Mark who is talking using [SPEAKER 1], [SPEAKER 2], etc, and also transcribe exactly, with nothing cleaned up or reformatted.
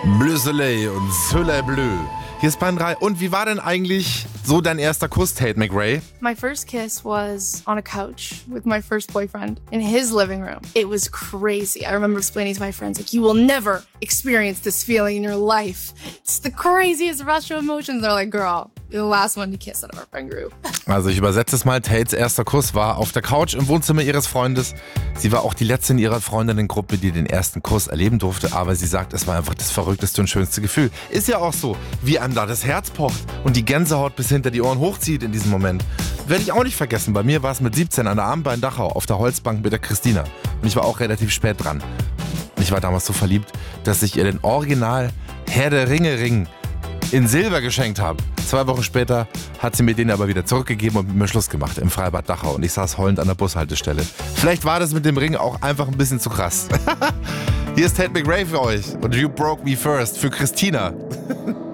[SPEAKER 1] Bleu Soleil und Soleil Bleu. Hier ist Bayern drei. Und wie war denn eigentlich so dein erster Kuss, Tate McRae?
[SPEAKER 2] My first kiss was on a couch with my first boyfriend in his living room. It was crazy. I remember explaining to my friends, like, you will never experience this feeling in your life. It's the craziest rush of emotions. They're like, girl, you're the last one to kiss out of our friend group.
[SPEAKER 1] Also ich übersetze es mal. Tates erster Kuss war auf der Couch im Wohnzimmer ihres Freundes. Sie war auch die letzte in ihrer Freundinnengruppe, die den ersten Kuss erleben durfte. Aber sie sagt, es war einfach das verrückteste und schönste Gefühl. Ist ja auch so, wie einem da das Herz pocht und die Gänsehaut bis hinter die Ohren hochzieht in diesem Moment. Werde ich auch nicht vergessen. Bei mir war es mit siebzehn an der Abendbein Dachau auf der Holzbank mit der Christina. Und ich war auch relativ spät dran. Und ich war damals so verliebt, dass ich ihr den Original Herr der Ringe Ring in Silber geschenkt habe. Zwei Wochen später hat sie mir den aber wieder zurückgegeben und mit mir Schluss gemacht im Freibad Dachau. Und ich saß heulend an der Bushaltestelle. Vielleicht war das mit dem Ring auch einfach ein bisschen zu krass. Hier ist Tate McRae für euch und You Broke Me First für Christina.